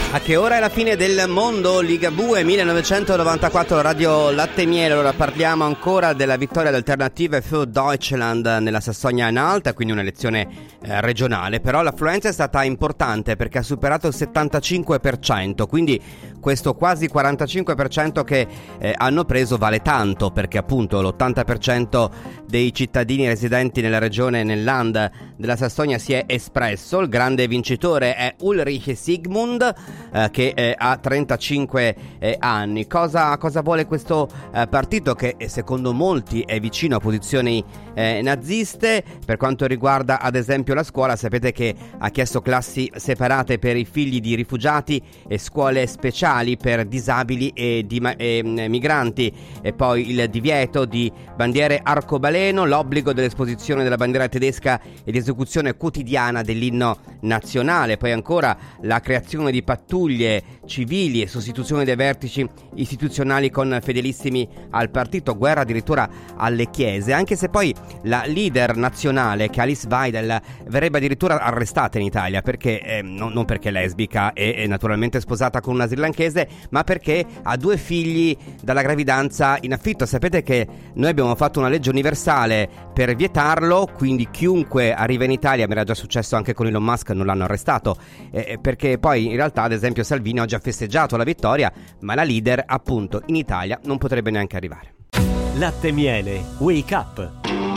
A che ora è la fine del mondo? Liga Bue 1994, Radio Latte e Miele. Allora parliamo ancora della vittoria d'Alternative für Deutschland nella Sassonia-Anhalt, quindi un'elezione regionale. Però l'affluenza è stata importante perché ha superato il 75%, quindi questo quasi 45% che hanno preso vale tanto, perché appunto l'80% dei cittadini residenti nella regione, nel Land della Sassonia, si è espresso. Il grande vincitore è Ulrich Sigmund, che ha 35 anni. Cosa vuole questo partito che secondo molti è vicino a posizioni naziste? Per quanto riguarda ad esempio la scuola, sapete che ha chiesto classi separate per i figli di rifugiati e scuole speciali per disabili e migranti, e poi il divieto di bandiere arcobaleno, l'obbligo dell'esposizione della bandiera tedesca e di esecuzione quotidiana dell'inno nazionale, poi ancora la creazione di pattuglie civili e sostituzione dei vertici istituzionali con fedelissimi al partito, guerra addirittura alle chiese, anche se poi la leader nazionale, che Alice Weidel, verrebbe addirittura arrestata in Italia perché non perché è lesbica e naturalmente sposata con una srilankese, ma perché ha 2 figli dalla gravidanza in affitto. Sapete che noi abbiamo fatto una legge universale per vietarlo, quindi chiunque arriva in Italia, mi era già successo anche con Elon Musk, non l'hanno arrestato, perché poi in realtà ad esempio Salvini oggi ha festeggiato la vittoria, ma la leader appunto in Italia non potrebbe neanche arrivare. Latte e Miele, Wake Up.